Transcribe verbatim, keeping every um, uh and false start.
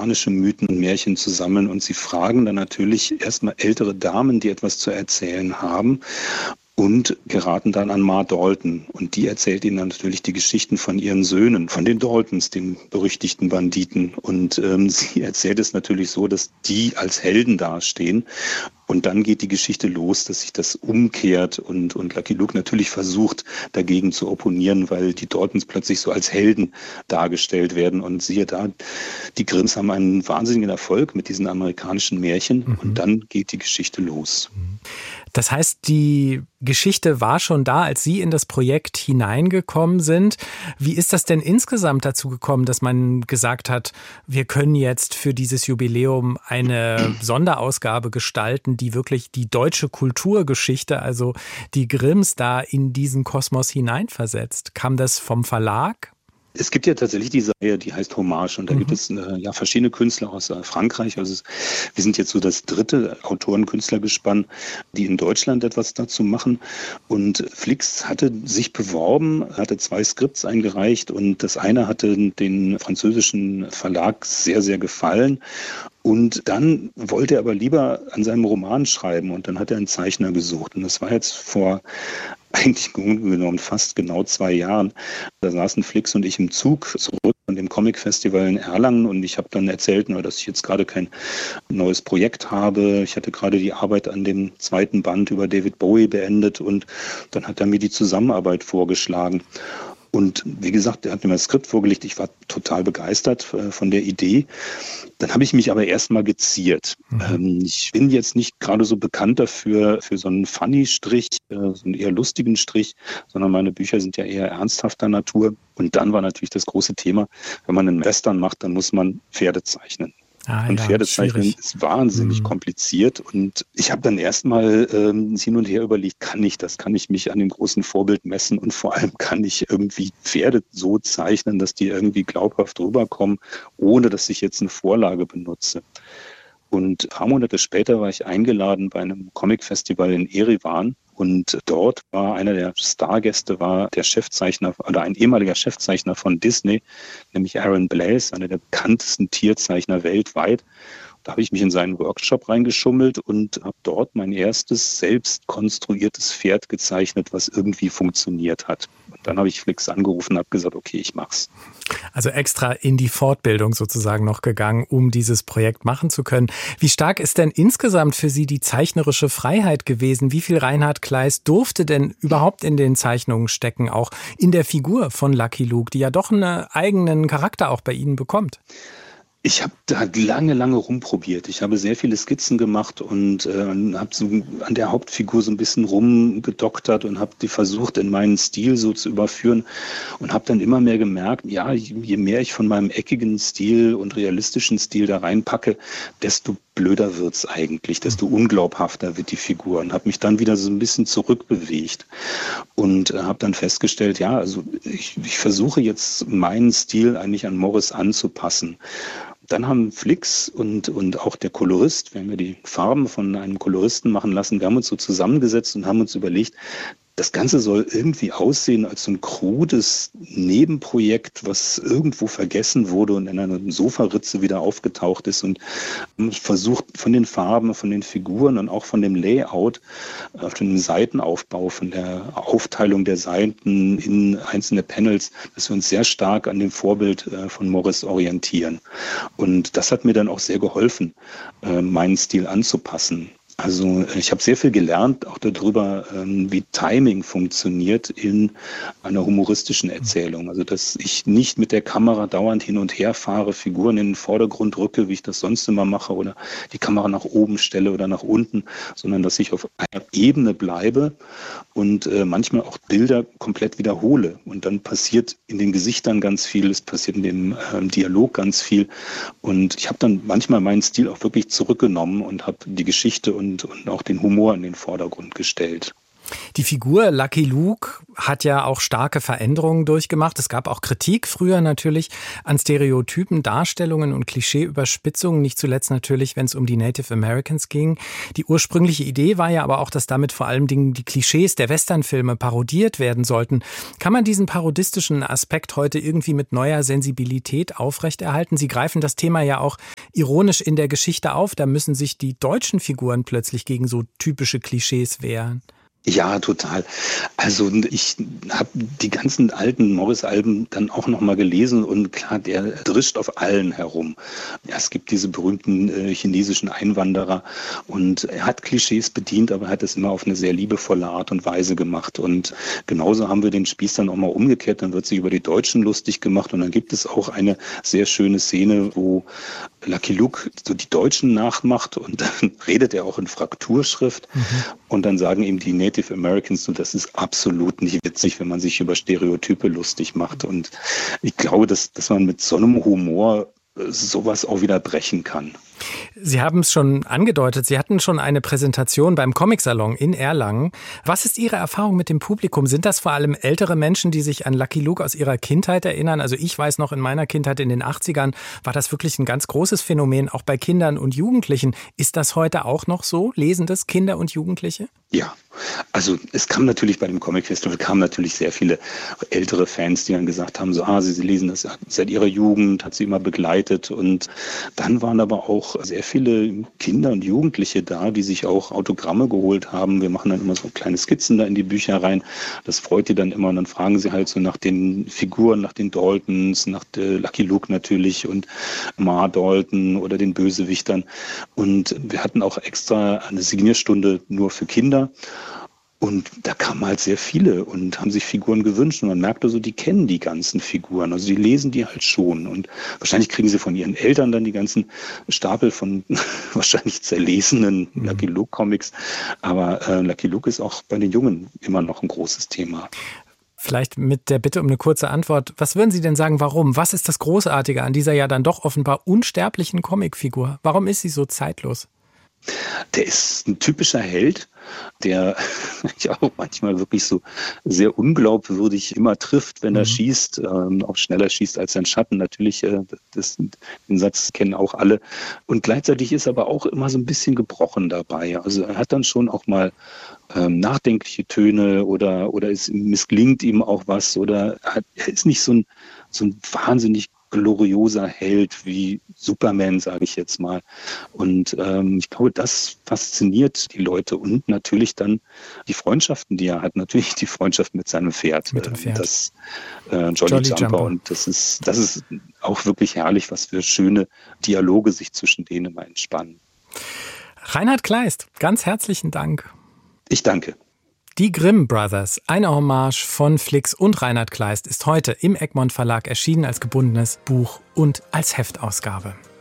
afrikanische Mythen und Märchen zu sammeln. Und sie fragen dann natürlich erstmal ältere Damen, die etwas zu erzählen haben, und geraten dann an Ma Dalton. Und die erzählt ihnen dann natürlich die Geschichten von ihren Söhnen, von den Daltons, den berüchtigten Banditen. Und ähm, sie erzählt es natürlich so, dass die als Helden dastehen. Und dann geht die Geschichte los, dass sich das umkehrt und, und Lucky Luke natürlich versucht, dagegen zu opponieren, weil die Daltons plötzlich so als Helden dargestellt werden. Und siehe da, die Grimms haben einen wahnsinnigen Erfolg mit diesen amerikanischen Märchen. Mhm. Und dann geht die Geschichte los. Das heißt, die Geschichte war schon da, als Sie in das Projekt hineingekommen sind. Wie ist das denn insgesamt dazu gekommen, dass man gesagt hat, wir können jetzt für dieses Jubiläum eine Sonderausgabe gestalten, die wirklich die deutsche Kulturgeschichte, also die Grimms, da in diesen Kosmos hineinversetzt? Kam das vom Verlag? Es gibt ja tatsächlich diese Reihe, die heißt Hommage, und da mhm. gibt es äh, ja verschiedene Künstler aus äh, Frankreich. Also es, wir sind jetzt so das dritte Autoren-Künstlergespann, die in Deutschland etwas dazu machen. Und Flix hatte sich beworben, hatte zwei Skripts eingereicht, und das eine hatte den französischen Verlag sehr, sehr gefallen. Und dann wollte er aber lieber an seinem Roman schreiben, und dann hat er einen Zeichner gesucht. Und das war jetzt vor eigentlich genommen fast genau zwei Jahren. Da saßen Flix und ich im Zug zurück von dem Comic-Festival in Erlangen, und ich habe dann erzählt, dass ich jetzt gerade kein neues Projekt habe. Ich hatte gerade die Arbeit an dem zweiten Band über David Bowie beendet, und dann hat er mir die Zusammenarbeit vorgeschlagen. Und wie gesagt, er hat mir das Skript vorgelegt. Ich war total begeistert äh, von der Idee. Dann habe ich mich aber erstmal geziert. Mhm. Ähm, ich bin jetzt nicht gerade so bekannt dafür, für so einen Funny-Strich, äh, so einen eher lustigen Strich, sondern meine Bücher sind ja eher ernsthafter Natur. Und dann war natürlich das große Thema, wenn man einen Western macht, dann muss man Pferde zeichnen. Ah, und ja, Pferdezeichnen ist wahnsinnig mhm. kompliziert, und ich habe dann erstmal ähm, hin und her überlegt, kann ich das, kann ich mich an dem großen Vorbild messen, und vor allem kann ich irgendwie Pferde so zeichnen, dass die irgendwie glaubhaft rüberkommen, ohne dass ich jetzt eine Vorlage benutze. Und ein paar Monate später war ich eingeladen bei einem Comic-Festival in Erivan. Und dort war einer der Stargäste, war der Chefzeichner oder ein ehemaliger Chefzeichner von Disney, nämlich Aaron Blaise, einer der bekanntesten Tierzeichner weltweit. Da habe ich mich in seinen Workshop reingeschummelt und habe dort mein erstes selbst konstruiertes Pferd gezeichnet, was irgendwie funktioniert hat. Und dann habe ich Flix angerufen und habe gesagt, okay, ich mach's. Also extra in die Fortbildung sozusagen noch gegangen, um dieses Projekt machen zu können. Wie stark ist denn insgesamt für Sie die zeichnerische Freiheit gewesen? Wie viel Reinhard Kleist durfte denn überhaupt in den Zeichnungen stecken, auch in der Figur von Lucky Luke, die ja doch einen eigenen Charakter auch bei Ihnen bekommt? Ich habe da lange, lange rumprobiert. Ich habe sehr viele Skizzen gemacht und äh, habe so an der Hauptfigur so ein bisschen rumgedoktert und habe die versucht, in meinen Stil so zu überführen, und habe dann immer mehr gemerkt, ja, je mehr ich von meinem eckigen Stil und realistischen Stil da reinpacke, desto blöder wird's eigentlich, desto unglaubhafter wird die Figur, und habe mich dann wieder so ein bisschen zurückbewegt und äh, habe dann festgestellt, ja, also ich, ich versuche jetzt meinen Stil eigentlich an Morris anzupassen. Dann haben Flix und, und auch der Kolorist, wir haben ja die Farben von einem Koloristen machen lassen, wir haben uns so zusammengesetzt und haben uns überlegt, das Ganze soll irgendwie aussehen als so ein krudes Nebenprojekt, was irgendwo vergessen wurde und in einer Sofaritze wieder aufgetaucht ist, und versucht von den Farben, von den Figuren und auch von dem Layout, von dem Seitenaufbau, von der Aufteilung der Seiten in einzelne Panels, dass wir uns sehr stark an dem Vorbild von Morris orientieren. Und das hat mir dann auch sehr geholfen, meinen Stil anzupassen. Also ich habe sehr viel gelernt, auch darüber, wie Timing funktioniert in einer humoristischen Erzählung. Also dass ich nicht mit der Kamera dauernd hin und her fahre, Figuren in den Vordergrund rücke, wie ich das sonst immer mache, oder die Kamera nach oben stelle oder nach unten, sondern dass ich auf einer Ebene bleibe und manchmal auch Bilder komplett wiederhole. Und dann passiert in den Gesichtern ganz viel, es passiert in dem Dialog ganz viel. Und ich habe dann manchmal meinen Stil auch wirklich zurückgenommen und habe die Geschichte und Und, und auch den Humor in den Vordergrund gestellt. Die Figur Lucky Luke hat ja auch starke Veränderungen durchgemacht. Es gab auch Kritik früher natürlich an Stereotypen, Darstellungen und Klischeeüberspitzungen, nicht zuletzt natürlich, wenn es um die Native Americans ging. Die ursprüngliche Idee war ja aber auch, dass damit vor allem die Klischees der Westernfilme parodiert werden sollten. Kann man diesen parodistischen Aspekt heute irgendwie mit neuer Sensibilität aufrechterhalten? Sie greifen das Thema ja auch ironisch in der Geschichte auf. Da müssen sich die deutschen Figuren plötzlich gegen so typische Klischees wehren. Ja, total. Also ich habe die ganzen alten Morris-Alben dann auch nochmal gelesen und klar, der drischt auf allen herum. Ja, es gibt diese berühmten äh, chinesischen Einwanderer und er hat Klischees bedient, aber er hat es immer auf eine sehr liebevolle Art und Weise gemacht. Und genauso haben wir den Spieß dann auch mal umgekehrt, dann wird sich über die Deutschen lustig gemacht und dann gibt es auch eine sehr schöne Szene, wo Lucky Luke so die Deutschen nachmacht und dann redet er auch in Frakturschrift mhm. und dann sagen ihm die Native Americans, und das ist absolut nicht witzig, wenn man sich über Stereotype lustig macht. Und ich glaube, dass, dass man mit so einem Humor sowas auch wieder brechen kann. Sie haben es schon angedeutet, Sie hatten schon eine Präsentation beim Comic-Salon in Erlangen. Was ist Ihre Erfahrung mit dem Publikum? Sind das vor allem ältere Menschen, die sich an Lucky Luke aus ihrer Kindheit erinnern? Also ich weiß noch, in meiner Kindheit in den achtzigern war das wirklich ein ganz großes Phänomen, auch bei Kindern und Jugendlichen. Ist das heute auch noch so? Lesen das Kinder und Jugendliche? Ja, also es kam natürlich bei dem Comic Festival kamen natürlich sehr viele ältere Fans, die dann gesagt haben, so, ah, sie, sie lesen das seit ihrer Jugend, hat sie immer begleitet. Und dann waren aber auch sehr viele Kinder und Jugendliche da, die sich auch Autogramme geholt haben. Wir machen dann immer so kleine Skizzen da in die Bücher rein. Das freut die dann immer und dann fragen sie halt so nach den Figuren, nach den Daltons, nach der Lucky Luke natürlich und Ma Dalton oder den Bösewichtern. Und wir hatten auch extra eine Signierstunde nur für Kinder. Und da kamen halt sehr viele und haben sich Figuren gewünscht. Und man merkte so, die kennen die ganzen Figuren. Also die lesen die halt schon. Und wahrscheinlich kriegen sie von ihren Eltern dann die ganzen Stapel von wahrscheinlich zerlesenen mhm. Lucky Luke Comics. Aber äh, Lucky Luke ist auch bei den Jungen immer noch ein großes Thema. Vielleicht mit der Bitte um eine kurze Antwort. Was würden Sie denn sagen, warum? Was ist das Großartige an dieser ja dann doch offenbar unsterblichen Comicfigur? Warum ist sie so zeitlos? Der ist ein typischer Held, der ja auch manchmal wirklich so sehr unglaubwürdig immer trifft, wenn er mhm. schießt, ähm, auch schneller schießt als sein Schatten. Natürlich, äh, das, den Satz kennen auch alle. Und gleichzeitig ist aber auch immer so ein bisschen gebrochen dabei. Also er hat dann schon auch mal ähm, nachdenkliche Töne oder, oder es misslingt ihm auch was oder er, hat, er ist nicht so ein, so ein wahnsinnig glorioser Held wie Superman, sage ich jetzt mal. Und ähm, ich glaube, das fasziniert die Leute und natürlich dann die Freundschaften, die er hat. Natürlich die Freundschaft mit seinem Pferd, mit dem Pferd. das äh, Jolly, Jolly Jumper. Jumper. Und das ist, das ist auch wirklich herrlich, was für schöne Dialoge sich zwischen denen immer entspannen. Reinhard Kleist, ganz herzlichen Dank. Ich danke. Die Grimm Brothers, eine Hommage von Flix und Reinhard Kleist, ist heute im Egmont Verlag erschienen als gebundenes Buch und als Heftausgabe.